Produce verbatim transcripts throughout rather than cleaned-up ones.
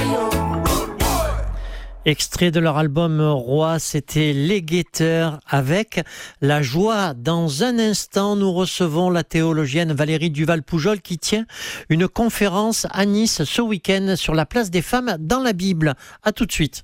Extrait de leur album Roi, c'était Les Guetteurs avec La Joie. Dans un instant, nous recevons la théologienne Valérie Duval-Poujol qui tient une conférence à Nice ce week-end sur la place des femmes dans la Bible. À tout de suite.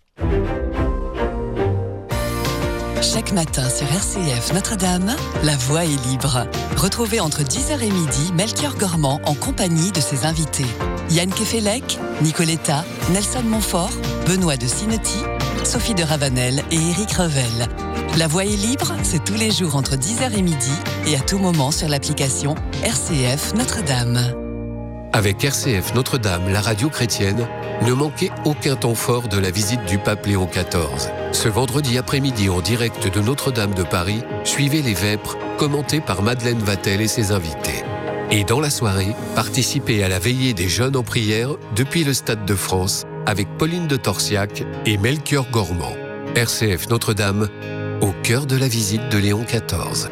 Chaque matin sur R C F Notre-Dame, la voix est libre. Retrouvez entre dix heures et midi Melchior Gormand en compagnie de ses invités. Yann Kefelec, Nicoletta, Nelson Montfort, Benoît de Sinetti, Sophie de Ravenel et Éric Revel. La voix est libre, c'est tous les jours entre dix heures et midi et à tout moment sur l'application R C F Notre-Dame. Avec R C F Notre-Dame, la radio chrétienne, ne manquez aucun temps fort de la visite du pape Léon quatorze. Ce vendredi après-midi en direct de Notre-Dame de Paris, suivez les Vêpres, commentés par Madeleine Vatel et ses invités. Et dans la soirée, participez à la veillée des jeunes en prière depuis le Stade de France avec Pauline de Torsiac et Melchior Gormand. R C F Notre-Dame, au cœur de la visite de Léon quatorze.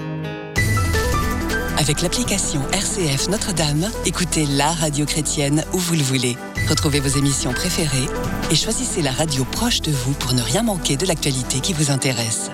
Avec l'application R C F Notre-Dame, écoutez la radio chrétienne où vous le voulez. Retrouvez vos émissions préférées et choisissez la radio proche de vous pour ne rien manquer de l'actualité qui vous intéresse.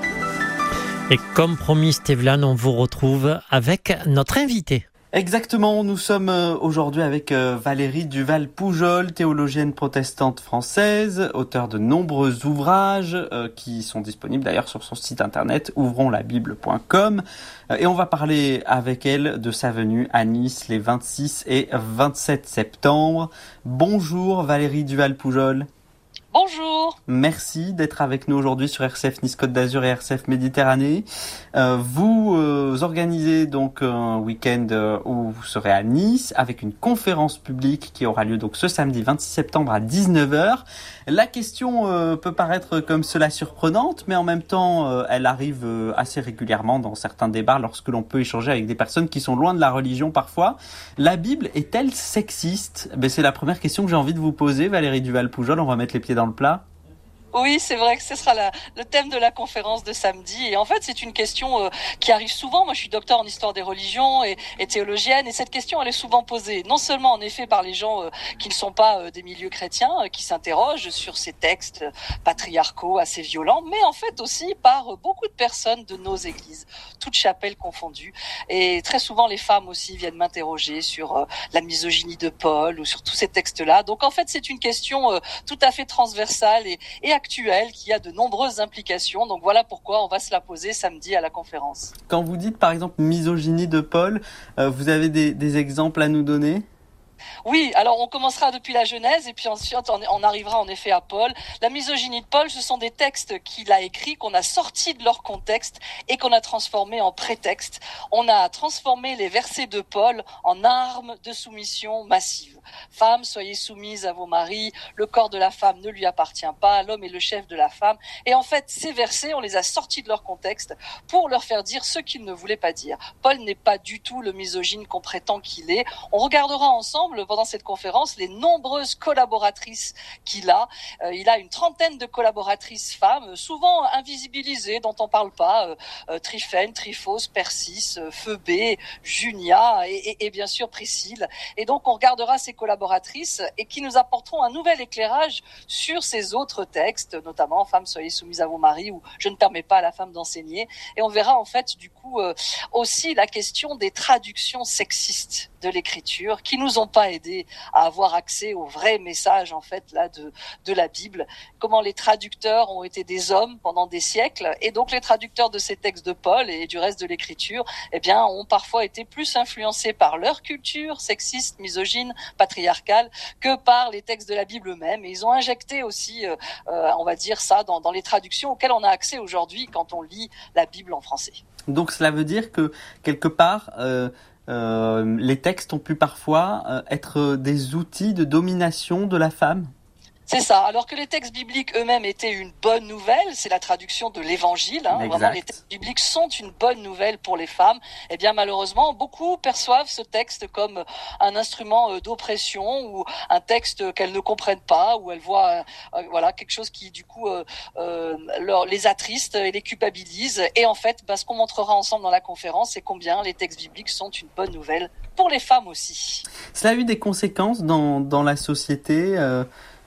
Et comme promis, Stéphane, on vous retrouve avec notre invité. Exactement, nous sommes aujourd'hui avec Valérie Duval-Poujol, théologienne protestante française, auteure de nombreux ouvrages qui sont disponibles d'ailleurs sur son site internet ouvrons la bible point com, et on va parler avec elle de sa venue à Nice les vingt-six et vingt-sept septembre. Bonjour Valérie Duval-Poujol. Bonjour. Merci d'être avec nous aujourd'hui sur R C F Nice Côte d'Azur et R C F Méditerranée. Euh, vous euh, organisez donc un week-end euh, où vous serez à Nice avec une conférence publique qui aura lieu donc ce samedi vingt-six septembre à dix-neuf heures. La question euh, peut paraître comme cela surprenante, mais en même temps, euh, elle arrive euh, assez régulièrement dans certains débats lorsque l'on peut échanger avec des personnes qui sont loin de la religion parfois. La Bible est-elle sexiste ? Ben, c'est la première question que j'ai envie de vous poser, Valérie Duval-Poujol. On va mettre les pieds dans le plat. Oui, c'est vrai que ce sera la, le thème de la conférence de samedi. Et en fait, c'est une question euh, qui arrive souvent. Moi, je suis docteur en histoire des religions et, et théologienne. Et cette question, elle est souvent posée, non seulement en effet par les gens euh, qui ne sont pas euh, des milieux chrétiens, euh, qui s'interrogent sur ces textes patriarcaux assez violents, mais en fait aussi par euh, beaucoup de personnes de nos églises, toutes chapelles confondues. Et très souvent, les femmes aussi viennent m'interroger sur euh, la misogynie de Paul ou sur tous ces textes-là. Donc en fait, c'est une question euh, tout à fait transversale et, et actuelle qui a de nombreuses implications. Donc voilà pourquoi on va se la poser samedi à la conférence. Quand vous dites par exemple misogynie de Paul, euh, vous avez des, des exemples à nous donner ? Oui, alors on commencera depuis la Genèse et puis ensuite on arrivera en effet à Paul. La misogynie de Paul, ce sont des textes qu'il a écrits, qu'on a sortis de leur contexte et qu'on a transformés en prétexte. On a transformé les versets de Paul en armes de soumission massive. Femmes, soyez soumises à vos maris, le corps de la femme ne lui appartient pas, l'homme est le chef de la femme. Et en fait, ces versets, on les a sortis de leur contexte pour leur faire dire ce qu'ils ne voulaient pas dire. Paul n'est pas du tout le misogyne qu'on prétend qu'il est. On regardera ensemble pendant cette conférence les nombreuses collaboratrices qu'il a. Euh, il a une trentaine de collaboratrices femmes, souvent invisibilisées, dont on parle pas. Euh, euh, Tryphène, Tryphos, Persis, euh, Phoebé, Junia et, et, et bien sûr Priscille. Et donc on regardera ces collaboratrices et qui nous apporteront un nouvel éclairage sur ces autres textes, notamment Femmes, soyez soumises à vos maris ou Je ne permets pas à la femme d'enseigner. Et on verra en fait du coup euh, aussi la question des traductions sexistes de l'écriture qui nous ont pas aidé à avoir accès au vrai message en fait là de de la Bible. Comment les traducteurs ont été des hommes pendant des siècles et donc les traducteurs de ces textes de Paul et du reste de l'écriture, eh bien ont parfois été plus influencés par leur culture sexiste, misogyne, patriarcale que par les textes de la Bible eux-mêmes. Et ils ont injecté aussi, euh, euh, on va dire ça, dans dans les traductions auxquelles on a accès aujourd'hui quand on lit la Bible en français. Donc cela veut dire que quelque part euh, Euh, les textes ont pu parfois euh, être des outils de domination de la femme ? C'est ça. Alors que les textes bibliques eux-mêmes étaient une bonne nouvelle, c'est la traduction de l'Évangile. Hein. Vraiment, les textes bibliques sont une bonne nouvelle pour les femmes. Eh bien, malheureusement, beaucoup perçoivent ce texte comme un instrument d'oppression ou un texte qu'elles ne comprennent pas, ou elles voient, euh, voilà, quelque chose qui du coup euh, euh, leur, les attriste et les culpabilise. Et en fait, bah, ce qu'on montrera ensemble dans la conférence, c'est combien les textes bibliques sont une bonne nouvelle pour les femmes aussi. Cela a eu des conséquences dans dans la société. Euh...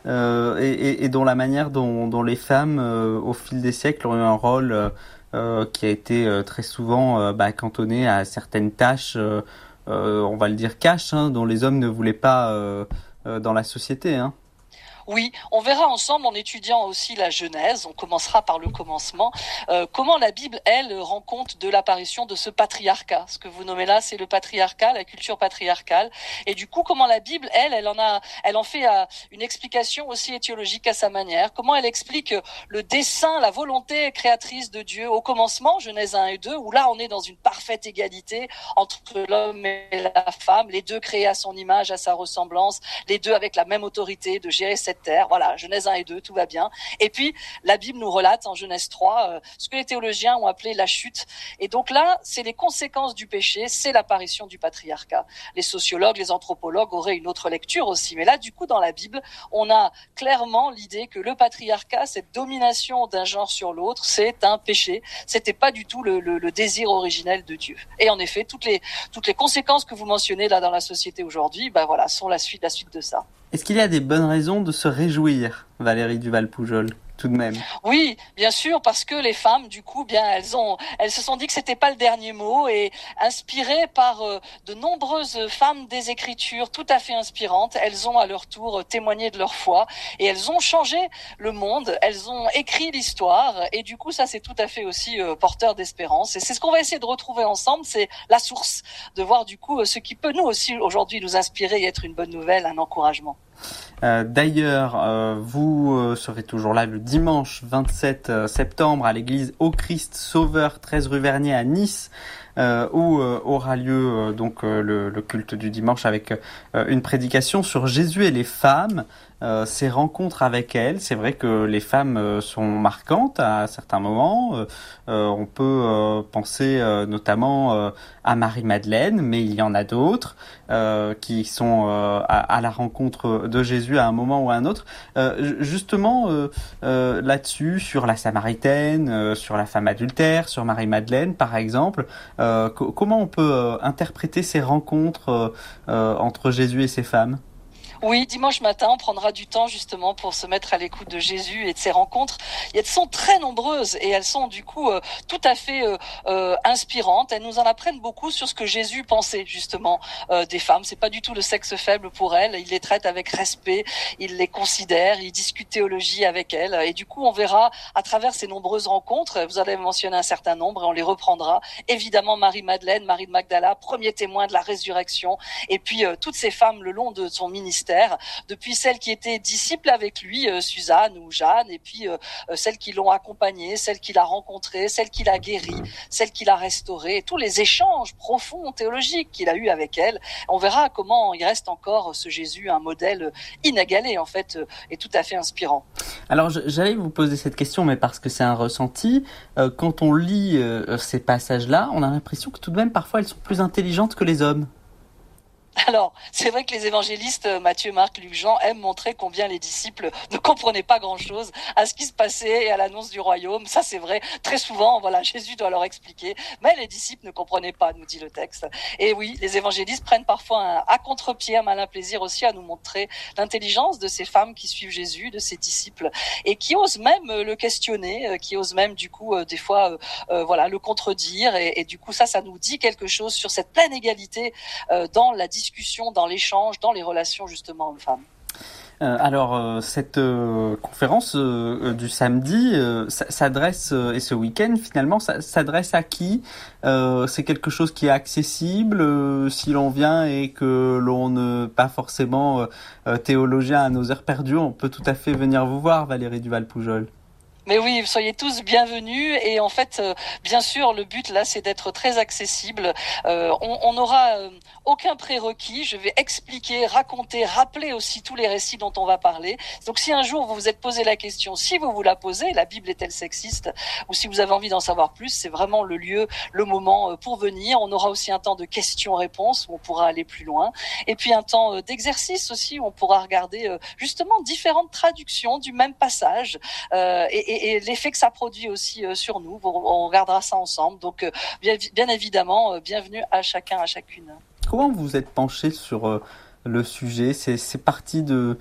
euh, et, et, et dont la manière dont, dont les femmes, euh, au fil des siècles, ont eu un rôle euh, euh, qui a été euh, très souvent euh, bah, cantonné à certaines tâches, euh, euh, on va le dire cash, hein, dont les hommes ne voulaient pas euh, euh, dans la société, hein. Oui, on verra ensemble en étudiant aussi la Genèse, on commencera par le commencement, euh, comment la Bible, elle, rend compte de l'apparition de ce patriarcat. Ce que vous nommez là, c'est le patriarcat, la culture patriarcale. Et du coup, comment la Bible, elle, elle en a, elle en fait euh, une explication aussi étiologique à sa manière. Comment elle explique le dessein, la volonté créatrice de Dieu au commencement, Genèse un et deux, où là, on est dans une parfaite égalité entre l'homme et la femme, les deux créés à son image, à sa ressemblance, les deux avec la même autorité de gérer cette terre. Voilà, Genèse un et deux, tout va bien. Et puis, la Bible nous relate en Genèse trois euh, ce que les théologiens ont appelé la chute. Et donc là, c'est les conséquences du péché, c'est l'apparition du patriarcat. Les sociologues, les anthropologues auraient une autre lecture aussi. Mais là, du coup, dans la Bible, on a clairement l'idée que le patriarcat, cette domination d'un genre sur l'autre, c'est un péché. C'était pas du tout le, le, le désir originel de Dieu. Et en effet, toutes les, toutes les conséquences que vous mentionnez là dans la société aujourd'hui, ben voilà, sont la suite, la suite de ça. Est-ce qu'il y a des bonnes raisons de se réjouir, Valérie Duval-Poujol, tout de même? Oui, bien sûr, parce que les femmes, du coup, bien, elles ont, elles se sont dit que c'était pas le dernier mot, et inspirées par euh, de nombreuses femmes des Écritures, tout à fait inspirantes, elles ont à leur tour euh, témoigné de leur foi, et elles ont changé le monde, elles ont écrit l'histoire, et du coup, ça, c'est tout à fait aussi euh, porteur d'espérance. Et c'est ce qu'on va essayer de retrouver ensemble, c'est la source, de voir du coup euh, ce qui peut nous aussi aujourd'hui nous inspirer et être une bonne nouvelle, un encouragement. Euh, d'ailleurs, euh, vous euh, serez toujours là le dimanche vingt-sept septembre à l'église Au Christ Sauveur, treize rue Vernier à Nice, euh, où euh, aura lieu euh, donc euh, le, le culte du dimanche avec euh, une prédication sur Jésus et les femmes. Euh, ces rencontres avec elles, c'est vrai que les femmes euh, sont marquantes à certains moments. Euh, euh, on peut euh, penser euh, notamment euh, à Marie-Madeleine, mais il y en a d'autres euh, qui sont euh, à, à la rencontre de Jésus à un moment ou à un autre. Euh, justement, euh, euh, là-dessus, sur la Samaritaine, euh, sur la femme adultère, sur Marie-Madeleine, par exemple, euh, co- comment on peut euh, interpréter ces rencontres euh, euh, entre Jésus et ces femmes ? Oui, dimanche matin, on prendra du temps justement pour se mettre à l'écoute de Jésus et de ses rencontres. Elles sont très nombreuses et elles sont du coup euh, tout à fait euh, euh, inspirantes. Elles nous en apprennent beaucoup sur ce que Jésus pensait justement euh, des femmes. C'est pas du tout le sexe faible pour elles. Il les traite avec respect, il les considère, il discute théologie avec elles. Et du coup, on verra à travers ces nombreuses rencontres, vous en avez mentionné un certain nombre et on les reprendra. Évidemment, Marie-Madeleine, Marie de Magdala, premier témoin de la résurrection. Et puis euh, toutes ces femmes le long de son ministère, depuis celles qui étaient disciples avec lui, euh, Suzanne ou Jeanne, et puis euh, celles qui l'ont accompagné, celles qu'il a rencontrées, celles qu'il a guéries, celles qu'il a restaurées, tous les échanges profonds théologiques qu'il a eu avec elles. On verra comment il reste encore ce Jésus, un modèle inégalé en fait, et tout à fait inspirant. Alors j'allais vous poser cette question, mais parce que c'est un ressenti, euh, quand on lit euh, ces passages-là, on a l'impression que tout de même parfois elles sont plus intelligentes que les hommes. Alors, c'est vrai que les évangélistes, Matthieu, Marc, Luc, Jean, aiment montrer combien les disciples ne comprenaient pas grand-chose à ce qui se passait et à l'annonce du royaume. Ça, c'est vrai. Très souvent, voilà, Jésus doit leur expliquer. Mais les disciples ne comprenaient pas, nous dit le texte. Et oui, les évangélistes prennent parfois un, à contre-pied, un malin plaisir aussi à nous montrer l'intelligence de ces femmes qui suivent Jésus, de ses disciples, et qui osent même le questionner, qui osent même, du coup, des fois, euh, voilà, le contredire. Et, et du coup, ça, ça nous dit quelque chose sur cette pleine égalité euh, dans la discussion discussion, dans l'échange, dans les relations justement hommes-femmes. Euh, alors euh, cette euh, conférence euh, du samedi euh, s'adresse euh, et ce week-end finalement ça, s'adresse à qui? euh, C'est quelque chose qui est accessible euh, si l'on vient et que l'on n'est pas forcément euh, théologien à nos heures perdues, on peut tout à fait venir vous voir, Valérie Duval-Poujol. Mais oui, soyez tous bienvenus et en fait, euh, bien sûr, le but là, c'est d'être très accessible. Euh, on n'aura euh, aucun prérequis. Je vais expliquer, raconter, rappeler aussi tous les récits dont on va parler. Donc, si un jour vous vous êtes posé la question, si vous vous la posez, la Bible est-elle sexiste, ou si vous avez envie d'en savoir plus, c'est vraiment le lieu, le moment euh, pour venir. On aura aussi un temps de questions-réponses où on pourra aller plus loin, et puis un temps euh, d'exercice aussi où on pourra regarder euh, justement différentes traductions du même passage euh, et, et Et, et l'effet que ça produit aussi euh, sur nous. On regardera ça ensemble. Donc, euh, bien, bien évidemment, euh, bienvenue à chacun, à chacune. Comment vous vous êtes penché sur euh, le sujet? C'est, c'est parti de,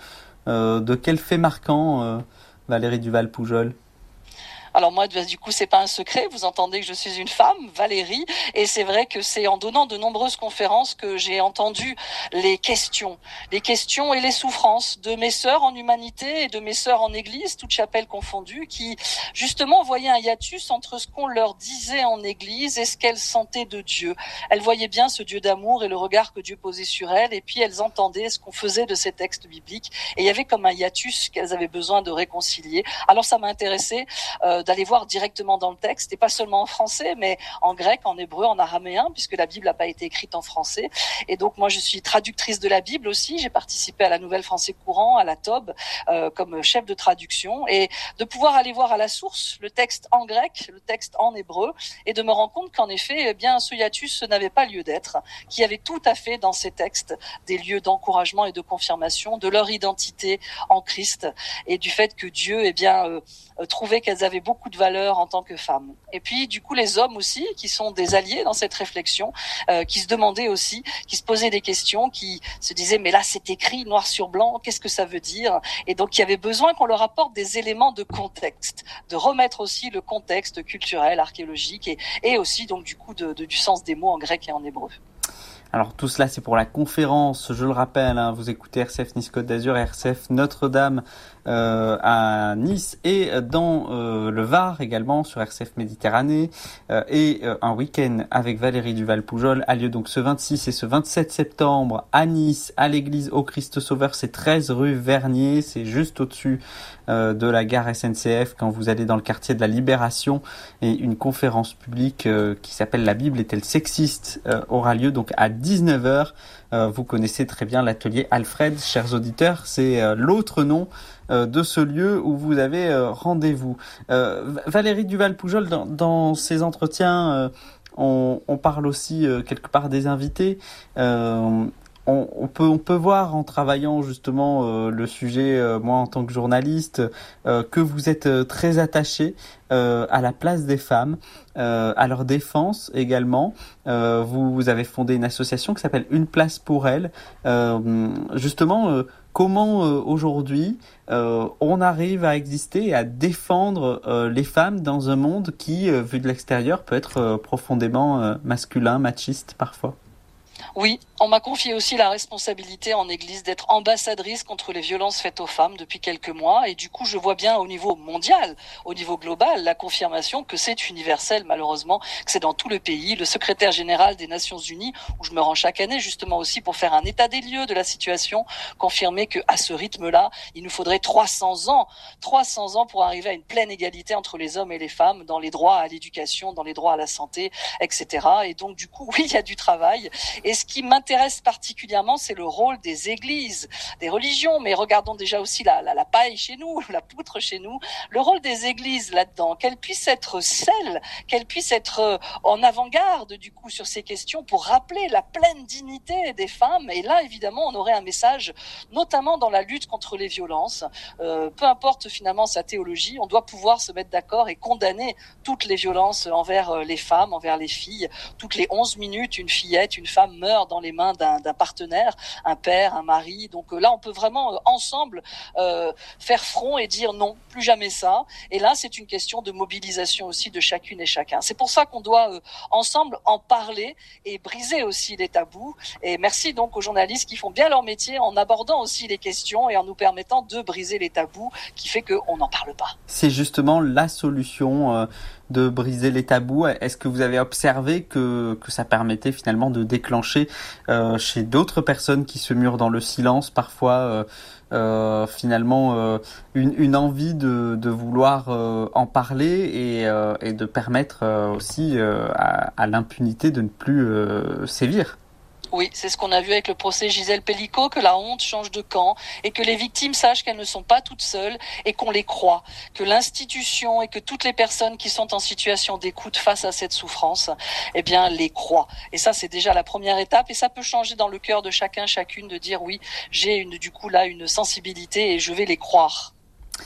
euh, de quel fait marquant, euh, Valérie Duval-Poujol ? Alors moi, du coup, c'est pas un secret. Vous entendez que je suis une femme, Valérie, et c'est vrai que c'est en donnant de nombreuses conférences que j'ai entendu les questions, les questions et les souffrances de mes sœurs en humanité et de mes sœurs en Église, toutes chapelles confondues, qui justement voyaient un hiatus entre ce qu'on leur disait en Église et ce qu'elles sentaient de Dieu. Elles voyaient bien ce Dieu d'amour et le regard que Dieu posait sur elles, et puis elles entendaient ce qu'on faisait de ces textes bibliques, et il y avait comme un hiatus qu'elles avaient besoin de réconcilier. Alors ça m'a intéressée euh, d'aller voir directement dans le texte, et pas seulement en français, mais en grec, en hébreu, en araméen, puisque la Bible n'a pas été écrite en français. Et donc moi, je suis traductrice de la Bible aussi. J'ai participé à la Nouvelle Français Courant, à la T O B, euh, comme chef de traduction, et de pouvoir aller voir à la source le texte en grec, le texte en hébreu, et de me rendre compte qu'en effet, eh bien, ce hiatus n'avait pas lieu d'être, qu'il y avait tout à fait dans ces textes des lieux d'encouragement et de confirmation de leur identité en Christ, et du fait que Dieu, eh bien, euh, trouvait qu'elles avaient beaucoup de valeur en tant que femmes. Et puis, du coup, les hommes aussi, qui sont des alliés dans cette réflexion, euh, qui se demandaient aussi, qui se posaient des questions, qui se disaient, mais là, c'est écrit noir sur blanc, qu'est-ce que ça veut dire ? Et donc, il y avait besoin qu'on leur apporte des éléments de contexte, de remettre aussi le contexte culturel, archéologique, et, et aussi, donc, du coup, de, de, du sens des mots en grec et en hébreu. Alors tout cela, c'est pour la conférence, je le rappelle, hein, vous écoutez R C F Nice Côte d'Azur et R C F Notre-Dame euh, à Nice et dans euh, le Var également sur R C F Méditerranée, euh, et euh, un week-end avec Valérie Duval-Poujol a lieu donc ce vingt-six et ce vingt-sept septembre à Nice, à l'église au Christ Sauveur, c'est treize rue Vernier, c'est juste au-dessus euh, de la gare S N C F quand vous allez dans le quartier de la Libération, et une conférence publique euh, qui s'appelle La Bible est-elle sexiste euh, aura lieu donc à dix-neuf heures. Euh, vous connaissez très bien l'atelier Alfred, chers auditeurs, c'est euh, l'autre nom euh, de ce lieu où vous avez euh, rendez-vous. Euh, Valérie Duval-Poujol, dans, dans ces entretiens, euh, on, on parle aussi euh, quelque part des invités. Euh, On, on peut on peut voir en travaillant justement euh, le sujet, euh, moi en tant que journaliste, euh, que vous êtes euh, très attaché euh, à la place des femmes, euh, à leur défense également. Euh, vous, vous avez fondé une association qui s'appelle Une place pour elles. Euh, justement, euh, comment euh, aujourd'hui euh, on arrive à exister et à défendre euh, les femmes dans un monde qui, euh, vu de l'extérieur, peut être euh, profondément euh, masculin, machiste parfois? Oui, on m'a confié aussi la responsabilité en Église d'être ambassadrice contre les violences faites aux femmes depuis quelques mois, et du coup je vois bien au niveau mondial, au niveau global, la confirmation que c'est universel malheureusement, que c'est dans tout le pays. Le secrétaire général des Nations Unies, où je me rends chaque année justement aussi pour faire un état des lieux de la situation, confirmait qu'à ce rythme-là, il nous faudrait trois cents ans, trois cents ans pour arriver à une pleine égalité entre les hommes et les femmes dans les droits à l'éducation, dans les droits à la santé, et cetera. Et donc du coup, oui, il y a du travail. Et ce qui m'intéresse particulièrement, c'est le rôle des églises, des religions, mais regardons déjà aussi la, la, la paille chez nous, la poutre chez nous, le rôle des églises là-dedans, qu'elles puissent être celles, qu'elles puissent être en avant-garde du coup sur ces questions pour rappeler la pleine dignité des femmes. Et là, évidemment, on aurait un message, notamment dans la lutte contre les violences. Euh, peu importe finalement sa théologie, on doit pouvoir se mettre d'accord et condamner toutes les violences envers les femmes, envers les filles. Toutes les onze minutes, une fillette, une femme meurt dans les mains d'un, d'un partenaire, un père, un mari. Donc euh, là, on peut vraiment euh, ensemble euh, faire front et dire non, plus jamais ça. Et là, c'est une question de mobilisation aussi de chacune et chacun. C'est pour ça qu'on doit euh, ensemble en parler et briser aussi les tabous. Et merci donc aux journalistes qui font bien leur métier en abordant aussi les questions et en nous permettant de briser les tabous qui fait qu'on n'en parle pas. C'est justement la solution euh, de briser les tabous. Est-ce que vous avez observé que, que ça permettait finalement de déclencher euh, chez d'autres personnes qui se murent dans le silence parfois euh, euh, finalement euh, une, une envie de, de vouloir euh, en parler et, euh, et de permettre euh, aussi euh, à, à l'impunité de ne plus euh, sévir? Oui, c'est ce qu'on a vu avec le procès Gisèle Pellicot, que la honte change de camp et que les victimes sachent qu'elles ne sont pas toutes seules et qu'on les croit, que l'institution et que toutes les personnes qui sont en situation d'écoute face à cette souffrance, eh bien, les croient. Et ça, c'est déjà la première étape et ça peut changer dans le cœur de chacun, chacune de dire oui, j'ai une, du coup là une sensibilité et je vais les croire.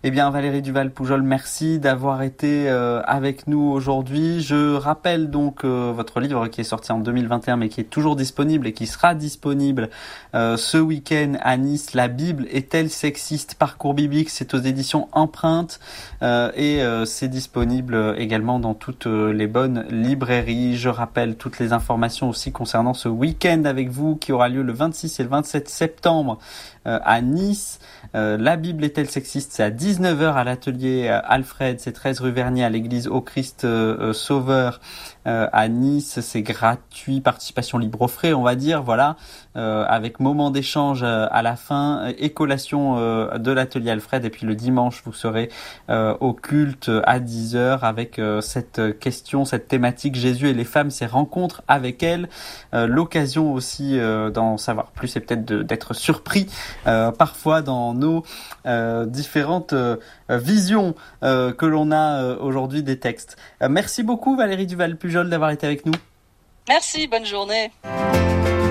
Eh bien, Valérie Duval-Poujol, merci d'avoir été euh, avec nous aujourd'hui. Je rappelle donc euh, votre livre qui est sorti en deux mille vingt et un, mais qui est toujours disponible et qui sera disponible euh, ce week-end à Nice. La Bible est-elle sexiste? Parcours biblique, c'est aux éditions Empreinte euh, et euh, c'est disponible également dans toutes les bonnes librairies. Je rappelle toutes les informations aussi concernant ce week-end avec vous qui aura lieu le vingt-six et le vingt-sept septembre euh, à Nice. Euh, la Bible est-elle sexiste? C'est à dix-neuf heures à l'atelier euh, Alfred, c'est treize rue Vernier à l'église Au Christ euh, Sauveur euh, à Nice. C'est gratuit, participation libre aux frais, on va dire, voilà, euh, avec moment d'échange euh, à la fin et collation euh, de l'atelier Alfred. Et puis le dimanche, vous serez euh, au culte à dix heures avec euh, cette question, cette thématique, Jésus et les femmes, ces rencontres avec elle. Euh, l'occasion aussi euh, d'en savoir plus et peut-être de, d'être surpris euh, parfois dans nos euh, différentes euh, visions euh, que l'on a euh, aujourd'hui des textes. Euh, merci beaucoup Valérie Duval-Poujol d'avoir été avec nous. Merci, bonne journée.